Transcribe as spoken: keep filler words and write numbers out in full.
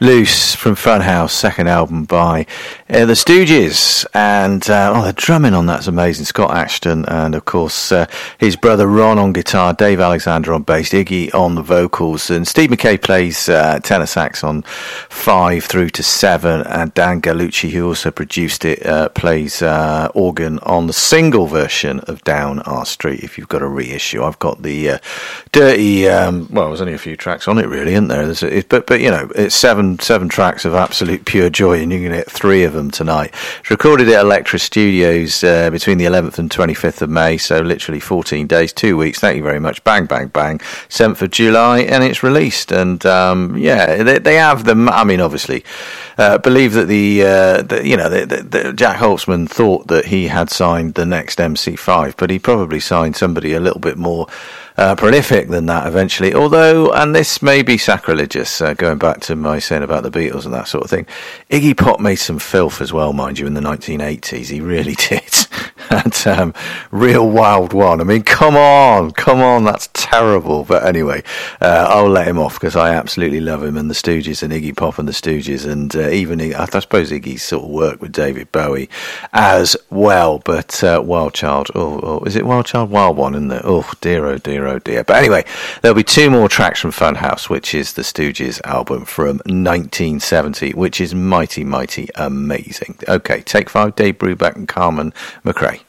Loose from Funhouse, second album by uh, the Stooges, and uh, oh, the drumming on that's amazing. Scott Ashton, and of course uh, his brother Ron on guitar, Dave Alexander on bass, Iggy on the vocals, and Steve McKay plays uh, tenor sax on five through to seven, and Dan Gallucci, who also produced it, uh, plays uh, organ on the single version of Down Our Street. If you've got a reissue, I've got the uh, dirty. Um, well, there's only a few tracks on it, really, isn't there? There's a, it, but but you know, it's seven. Seven tracks of absolute pure joy, and you can get three of them tonight. It's recorded at Elektra Studios uh, between the eleventh and twenty-fifth of May, so literally fourteen days, two weeks. Thank you very much. Bang, bang, bang. seventh of July, and it's released. And um, yeah, they, they have them. I mean, obviously, uh, believe that the, uh, the you know, the, the, the Jack Holtzman thought that he had signed the next M C five, but he probably signed somebody a little bit more Uh, prolific than that eventually, although, and this may be sacrilegious, uh, going back to my saying about the Beatles and that sort of thing, Iggy Pop made some filth as well, mind you, in the nineteen eighties. He really did. And um, real wild one. I mean, come on, come on, that's terrible. But anyway, uh, I'll let him off because I absolutely love him and the Stooges and Iggy Pop and the Stooges, and uh, even I suppose Iggy's sort of worked with David Bowie as well. But uh, Wild Child, oh, oh, is it Wild Child? Wild One, isn't it? Oh dear, oh dear. Oh dear. But anyway, there'll be two more tracks from Funhouse, which is the Stooges album from nineteen seventy, which is mighty, mighty amazing. Okay, take five, Dave Brubeck and Carmen McRae.